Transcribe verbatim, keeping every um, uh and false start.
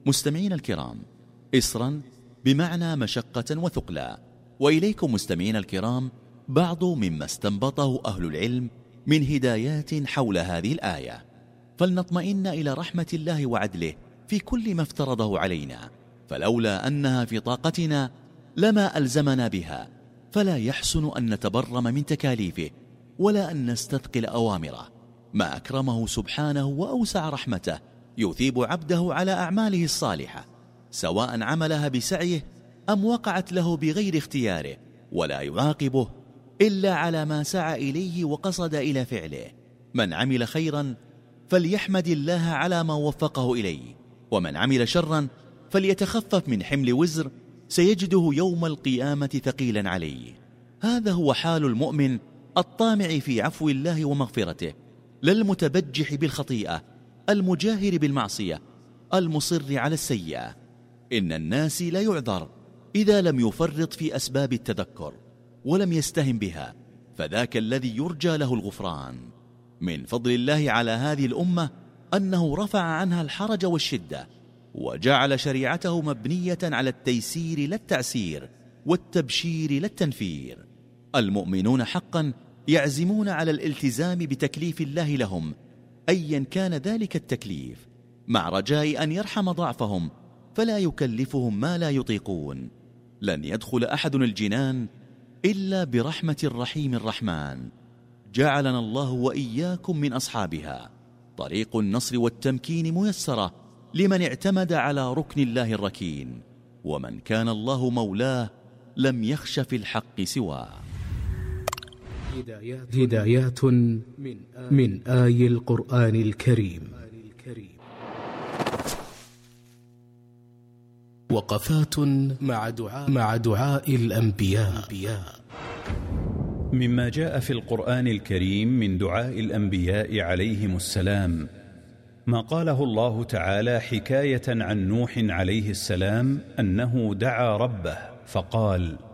مستمعين الكرام، إسرا بمعنى مشقة وثقلا. وإليكم مستمعين الكرام بعض مما استنبطه أهل العلم من هدايات حول هذه الآية. فلنطمئن إلى رحمة الله وعدله في كل ما افترضه علينا، فلولا أنها في طاقتنا لما ألزمنا بها، فلا يحسن أن نتبرم من تكاليفه ولا أن نستثقل أوامره، ما أكرمه سبحانه وأوسع رحمته يثيب عبده على أعماله الصالحة، سواء عملها بسعيه أم وقعت له بغير اختياره، ولا يعاقبه إلا على ما سعى إليه وقصد إلى فعله. من عمل خيرا فليحمد الله على ما وفقه إليه، ومن عمل شرا فليتخفف من حمل وزر سيجده يوم القيامة ثقيلا عليه. هذا هو حال المؤمن الطامع في عفو الله ومغفرته، لا المتبجح بالخطيئة المجاهر بالمعصية المصر على السيئة. إن الناس لا يعذر إذا لم يفرط في أسباب التذكر ولم يستهم بها، فذاك الذي يرجى له الغفران. من فضل الله على هذه الأمة أنه رفع عنها الحرج والشدة، وجعل شريعته مبنية على التيسير لا التعسير، والتبشير لا التنفير. المؤمنون حقا يعزمون على الالتزام بتكليف الله لهم أيا كان ذلك التكليف، مع رجاء أن يرحم ضعفهم فلا يكلفهم ما لا يطيقون. لن يدخل أحد الجنان إلا برحمة الرحيم الرحمن، جعلنا الله وإياكم من أصحابها. طريق النصر والتمكين ميسرة لمن اعتمد على ركن الله الركين، ومن كان الله مولاه لم يخش في الحق سواه. هدايات, هدايات من آي القرآن الكريم. وقفات مع دعاء, مع دعاء الأنبياء. مما جاء في القرآن الكريم من دعاء الأنبياء عليهم السلام ما قاله الله تعالى حكاية عن نوح عليه السلام أنه دعا ربه فقال: